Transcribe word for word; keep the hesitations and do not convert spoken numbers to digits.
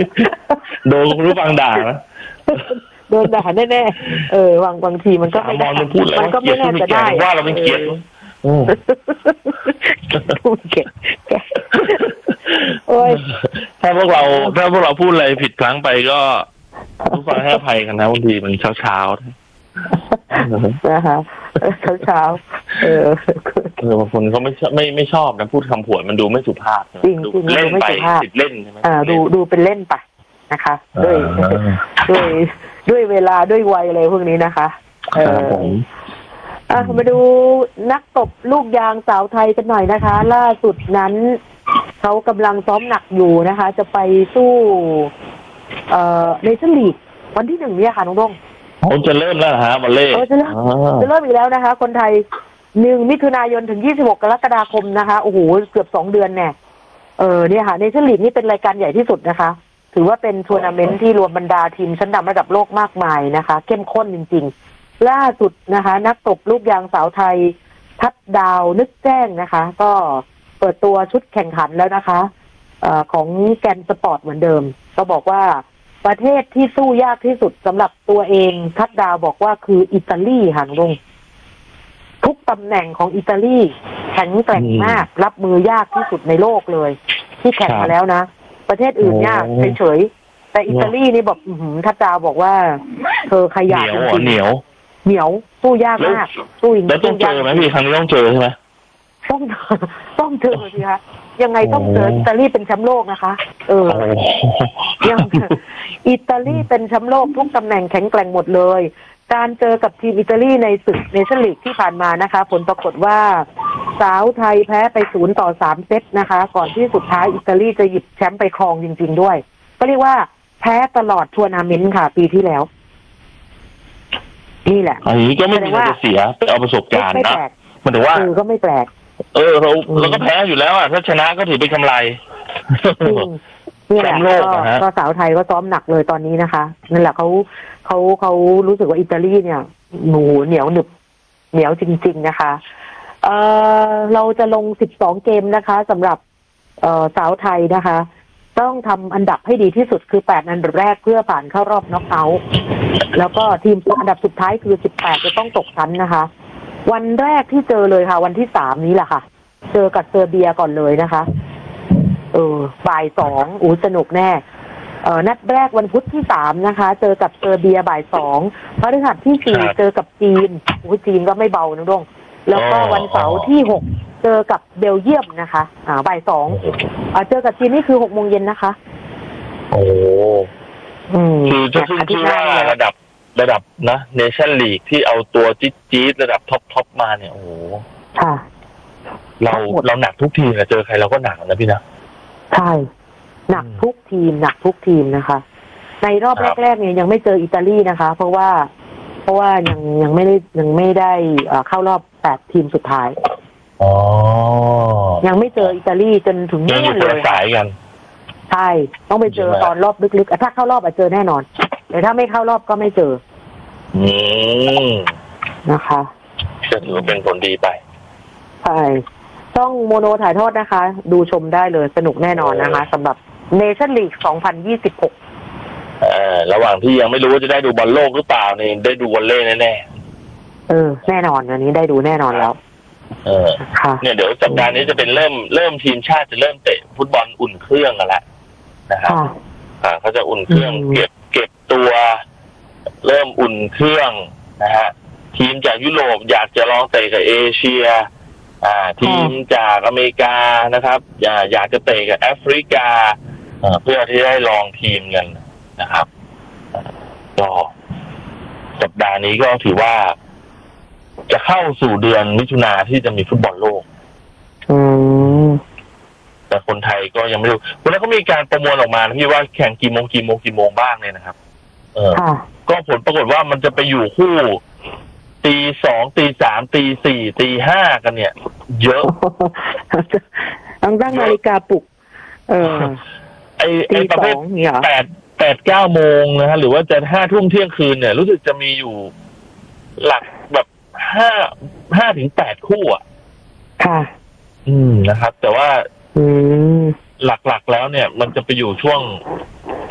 โดนคุณผู้ฟังด่านะโดนด่าแน่ๆเออบางบางทีมันก็ไม่ได้มันก็ไม่น่าจะได้ว่าเราเป็นเกียรติโอ้เกลียดโอ้ยถ้าพวกเราถ้าพวกเราพูดอะไรผิดพลั้งไปก็ผู้ฟังให้อภัยกันนะบางทีมันเช้าๆนะคะเช้าเช้าเออเออบางคนเขาไม่ไม่ไม่ชอบนะพูดคำผวนมันดูไม่สุภาพจริงจริงเล่นไปติดเล่นใช่ไหมอ่าดูดูเป็นเล่นไปนะคะด้วยด้วยด้วยเวลาด้วยวัยอะไรพวกนี้นะคะเอออ่ะมาดูนักตบลูกยางสาวไทยกันหน่อยนะคะล่าสุดนั้นเขากำลังซ้อมหนักอยู่นะคะจะไปสู้เอ่อเนชั่นลีกวันที่หนึ่งเนี่ยค่ะน้องดงเขาจะเริ่มแล้วฮะวันเล่จะเริ่มจะเริ่มอีกแล้วนะคะคนไทยหนึ่งมิถุนายนถึงยี่สิบหกกรกฎาคมนะคะโอ้โหเกือบสองเดือนแน่เออเนี่ยค่ะเนชั่นลีกนี่เป็นรายการใหญ่ที่สุดนะคะถือว่าเป็นทัวร์นาเมนต์ที่รวมบรรดาทีมชั้นนำระดับโลกมากมายนะคะเข้มข้นจริงๆล่าสุดนะคะนักตบลูกยางสาวไทยทัดดาวนึกแจ้งนะคะก็เปิดตัวชุดแข่งขันแล้วนะคะเอ่อของแกนสปอร์ตเหมือนเดิมก็บอกว่าประเทศที่สู้ยากที่สุดสำหรับตัวเองทัดดาวบอกว่าคืออิตาลีค่ะลุงทุกตำแหน่งของอิตาลีแข็งแกร่งมากรับมือยากที่สุดในโลกเลยที่แข่งมาแล้วนะประเทศอื่นยากเฉยๆแต่อิตาลีนี่บอกทัดดาวบอกว่าเธอขยันจริงเหนียวเหนียวสู้ยากมากสู้อีกแล้วต้องเจอไหมพี่ครั้งนี้ต้องเจอใช่ไหมต้องต้องเจอสิคะยังไงต้องเจออิตาลีเป็นแชมป์โลกนะคะเออยังอิตาลีเป็นแชมป์โลกทุกตำแหน่งแข็งแกร่งหมดเลยการเจอกับทีมอิตาลีในศึกเนชั่นลีกที่ผ่านมานะคะผลปรากฏว่าสาวไทยแพ้ไปศูนย์ต่อสามเซตนะคะก่อนที่สุดท้ายอิตาลีจะหยิบแชมป์ไปครองจริงๆด้วยก็เรียกว่าแพ้ตลอดทัวร์นาเมนต์ค่ะปีที่แล้วนี่แหละอันนี้ก็ไม่มีอะไรจะเสียไปเอาประสบการณ์นะมันถือว่าเออก็ไม่แปลกเออเราเราก็แพ้อยู่แล้วอ่ะถ้าชนะก็ถือเป็นกำไรนี่แหละก็สาวไทยก็ซ้อมหนักเลยตอนนี้นะคะนั่นแหละเขาเขาเขารู้สึกว่าอิตาลีเนี่ยหนูเหนียวหนึบเหนียวจริงๆนะคะเออเราจะลงสิบสองเกมนะคะสำหรับเอ่อสาวไทยนะคะต้องทำอันดับให้ดีที่สุดคือแปดอันดับแรกเพื่อผ่านเข้ารอบน็อกเอาท์แล้วก็ทีมอันดับสุดท้ายคือสิบแปดจะต้องตกชั้นนะคะวันแรกที่เจอเลยค่ะวันที่สามนี้แหละค่ะเจอกับเซอร์เบียก่อนเลยนะคะเออบ่ายสองอู้สนุกแน่เออนัดแรกวันพุธที่สามนะคะเจอกับเซอร์เบียบ่ายสองพฤหัสที่สี่เจอกับจีนอู้จีนก็ไม่เบานะดงแล้วก็วันเสาร์ที่หกเจอกับเบลเยียมนะคะอ่าบ่ายสองอ่าเจอกับจีนนี่คือหกโมงเย็นนะคะโอ้คือจะขึ้นชื่อว่าระดับระดับนะเนชั่นลีกที่เอาตัวจี๊ดจี๊ดระดับท็อปท็อปมาเนี่ยโอ้โหค่ะเราเราหนักทุกทีนะเจอใครเราก็หนักนะพี่นะใช่หนักทุกทีมหนักทุกทีมนะคะในรอบแรกๆเนี่ยยังไม่เจออิตาลีนะคะเพราะว่าเพราะว่ายังยังไม่ได้ยังไม่ได้เข้ารอบแปดทีมสุดท้ายอ๋อยังไม่เจออิตาลีจนถึงนู่นเลยสายกันใช่ต้องไปเจอตอนรอบลึกๆถ้าเข้ารอบอาจเจอแน่นอนแต่ถ้าไม่เข้ารอบก็ไม่เจออืมนะคะจะถือว่าเป็นผลดีไปใช่ต้องโมโนถ่ายทอดนะคะดูชมได้เลยสนุกแน่นอนนะคะสำหรับเนชั่นลีกสองพันยี่สิบหกเอ่อระหว่างที่ยังไม่รู้ว่าจะได้ดูบอลโลกหรือเปล่านี่ได้ดูวอลเลย์แน่ๆเออแน่นอนวันนี้ได้ดูแน่นอนแล้วเออเนี่ยเดี๋ยวสัปดาห์นี้จะเป็นเริ่มเริ่มทีมชาติจะเริ่มเตะฟุตบอลอุ่นเครื่องกันแล้วนะครับอ่าเขาจะอุ่นเครื่องเก็บเก็บตัวเริ่มอุ่นเครื่องนะฮะทีมจากยุโรปอยากจะลองเตะกับเอเชียอ่าทีมจากอเมริกานะครับอยากอยากจะเตะกับแอฟริกาเพื่อที่ได้ลองทีมกันนะครับก็สัปดาห์นี้ก็ถือว่าจะเข้าสู่เดือนมิถุนาที่จะมีฟุตบอลโลกอืมแต่คนไทยก็ยังไม่รู้วันนั้นเขามีการประมวลออกมาพี่ว่าแข่งกี่โมงกี่โมงกี่โมงบ้างเนี่ยนะครับเออก็ผลปรากฏว่ามันจะไปอยู่คู่ตีสองตีสามตีสี่ตีห้ากันเนี่ยเยอะต้องตั้งนาฬิกาปลุกเออไอไอประเภทแปดแปดเก้าโมงนะฮะหรือว่าจะห้าทุ่มเที่ยงคืนเนี่ยรู้สึกจะมีอยู่หลักแบบห้าห้าถึงแปดคู่อ่ะค่ะอืมนะครับแต่ว่าอืมหลักๆแล้วเนี่ยมันจะไปอยู่ช่วง